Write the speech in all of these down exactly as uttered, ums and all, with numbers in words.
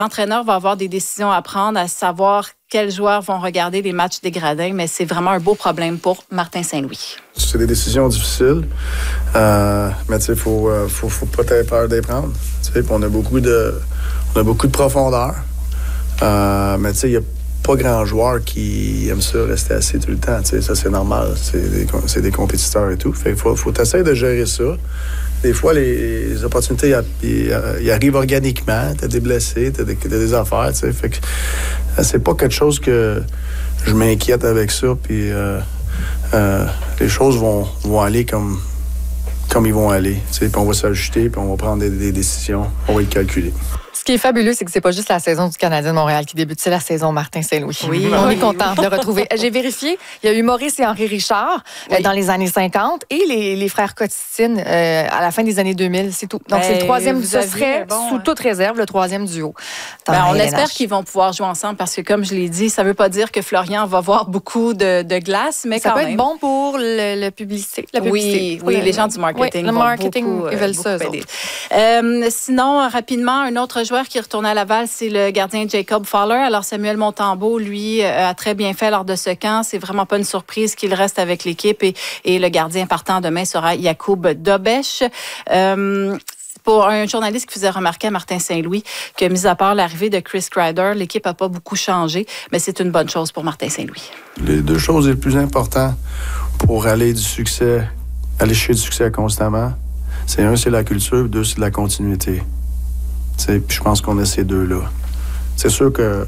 L'entraîneur va avoir des décisions à prendre, à savoir quels joueurs vont regarder les matchs des gradins, mais c'est vraiment un beau problème pour Martin Saint-Louis. C'est des décisions difficiles, euh, mais tu sais, faut, euh, faut, faut pas avoir peur d'y prendre. Tu sais, on a beaucoup de, on a beaucoup de profondeur, euh, mais tu sais, il y a pas grand joueur qui aime ça rester assis tout le temps. Tu sais, ça c'est normal, c'est des, c'est des compétiteurs et tout. Fait qu'il faut, faut essayer de gérer ça. Des fois, les, les opportunités ils arrivent organiquement. T'as des blessés, t'as des, t'as des affaires, tu sais. Fait que c'est pas quelque chose que je m'inquiète avec ça. Puis euh, euh, les choses vont, vont aller comme, comme ils vont aller. Tu sais, puis on va s'ajuster, puis on va prendre des, des décisions. On va les calculer. Ce qui est fabuleux, c'est que c'est pas juste la saison du Canadien de Montréal qui débute, c'est la saison Martin Saint-Louis. Oui, on oui, est content oui. de le retrouver. J'ai vérifié, il y a eu Maurice et Henri Richard oui. euh, dans les années cinquante et les, les frères Cotistine euh, à la fin des années deux mille, c'est tout. Donc, ben, c'est le troisième, ce serait bon, sous hein. toute réserve le troisième duo. Ben, on espère qu'ils vont pouvoir jouer ensemble parce que, comme je l'ai dit, ça veut pas dire que Florian va voir beaucoup de, de glace, mais ça quand peut même. être bon pour le, le publicité, la publicité. Oui, oui le, les gens du marketing oui, le vont marketing, beaucoup, ils veulent euh, ça. Euh, sinon, rapidement, un autre joueur qui retourne à Laval, c'est le gardien Jacob Fowler. Alors, Samuel Montembeault, lui, a très bien fait lors de ce camp. C'est vraiment pas une surprise qu'il reste avec l'équipe. Et, et le gardien partant demain sera Yacoub Dobesch. Euh, Pour un journaliste qui faisait remarquer à Martin Saint-Louis que, mis à part l'arrivée de Chris Kreider, l'équipe n'a pas beaucoup changé, mais c'est une bonne chose pour Martin Saint-Louis. Les deux choses les plus importantes pour aller du succès, aller chercher du succès constamment, c'est un, c'est la culture, deux, c'est de la continuité. Puis je pense qu'on a ces deux-là. C'est sûr que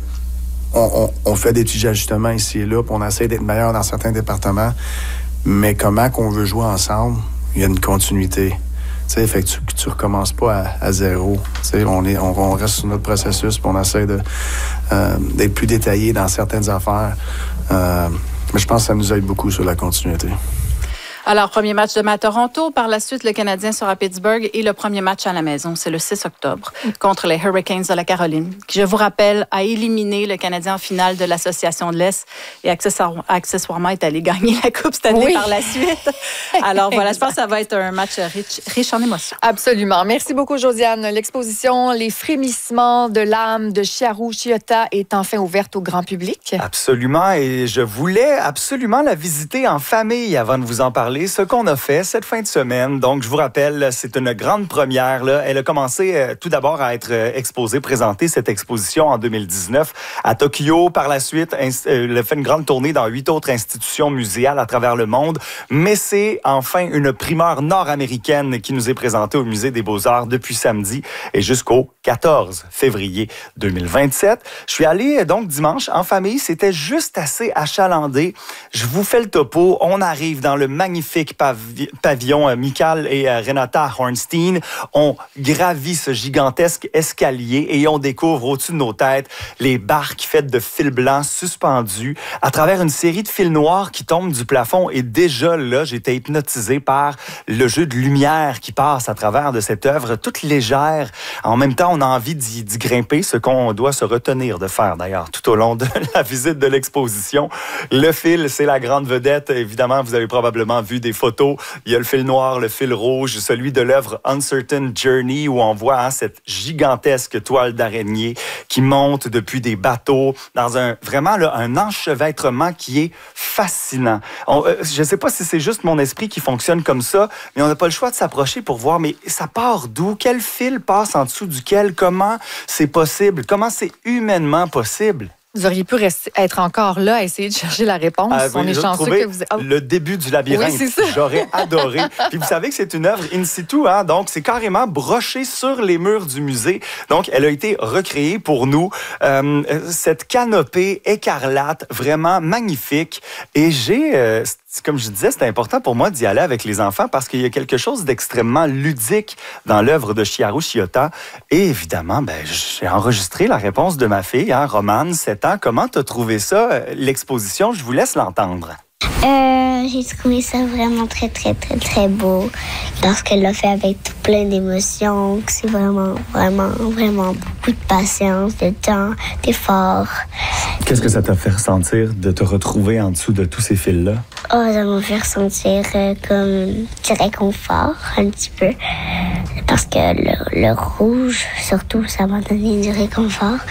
on, on, on fait des petits ajustements ici et là, puis on essaie d'être meilleur dans certains départements, mais comment qu'on veut jouer ensemble, il y a une continuité. T'sais, fait que tu, tu recommences pas à, à zéro. T'sais, on, est, on, on reste sur notre processus, puis on essaie de, euh, d'être plus détaillé dans certaines affaires. Euh, mais je pense que ça nous aide beaucoup sur la continuité. Alors, premier match demain à Toronto. Par la suite, le Canadien sera à Pittsburgh et le premier match à la maison, c'est le six octobre contre les Hurricanes de la Caroline, qui, je vous rappelle, a éliminé le Canadien en finale de l'Association de l'Est et accessoirement, accessoirement est allé gagner la Coupe Stanley oui. par la suite. Alors voilà, je pense que ça va être un match riche, riche en émotions. Absolument. Merci beaucoup, Josiane. L'exposition Les frémissements de l'âme de Chiharu Chiyoda est enfin ouverte au grand public. Absolument. Et je voulais absolument la visiter en famille avant de vous en parler. Ce qu'on a fait cette fin de semaine. Donc, je vous rappelle, c'est une grande première. Là. Elle a commencé euh, tout d'abord à être euh, exposée, présentée, cette exposition en deux mille dix-neuf à Tokyo. Par la suite, inst- euh, elle a fait une grande tournée dans huit autres institutions muséales à travers le monde. Mais c'est enfin une primeur nord-américaine qui nous est présentée au Musée des Beaux-Arts depuis samedi et jusqu'au quatorze février deux mille vingt-sept. Je suis allé donc dimanche en famille. C'était juste assez achalandé. Je vous fais le topo. On arrive dans le magnifique Pavi- pavillon euh, Michael et euh, Renata Hornstein. On gravit ce gigantesque escalier et on découvre au-dessus de nos têtes les barques faites de fils blancs suspendus à travers une série de fils noirs qui tombent du plafond. Et déjà là, j'étais hypnotisé par le jeu de lumière qui passe à travers de cette œuvre toute légère. En même temps, on a envie d'y, d'y grimper, ce qu'on doit se retenir de faire d'ailleurs tout au long de la visite de l'exposition. Le fil, c'est la grande vedette. Évidemment, vous avez probablement vu des photos. Il y a le fil noir, le fil rouge, celui de l'œuvre Uncertain Journey où on voit hein, cette gigantesque toile d'araignée qui monte depuis des bateaux dans un vraiment là, un enchevêtrement qui est fascinant. On, euh, je ne sais pas si c'est juste mon esprit qui fonctionne comme ça, mais on n'a pas le choix de s'approcher pour voir, mais ça part d'où? Quel fil passe en dessous duquel? Comment c'est possible? Comment c'est humainement possible? Vous auriez pu rester, être encore là à essayer de chercher la réponse. Ah, on est chanceux que vous... Oh. Le début du labyrinthe. Oui, c'est ça. J'aurais adoré. Puis vous savez que c'est une œuvre in situ, hein? Donc c'est carrément broché sur les murs du musée. Donc elle a été recréée pour nous. Euh, cette canopée écarlate, vraiment magnifique. Et j'ai... Euh, comme je disais, c'est important pour moi d'y aller avec les enfants parce qu'il y a quelque chose d'extrêmement ludique dans l'œuvre de Chiharu Chiyoda. Et évidemment, ben, j'ai enregistré la réponse de ma fille, hein, Romane, sept ans. Comment t'as trouvé ça, l'exposition? Je vous laisse l'entendre. Euh, j'ai trouvé ça vraiment très, très, très, très beau parce qu'elle l'a fait avec tout plein d'émotions, que c'est vraiment, vraiment, vraiment beaucoup de patience, de temps, d'effort. Qu'est-ce que ça t'a fait ressentir de te retrouver en dessous de tous ces fils-là? Oh, ça m'a fait ressentir euh, comme du réconfort, un petit peu. Parce que le, le rouge, surtout, ça m'a donné du réconfort.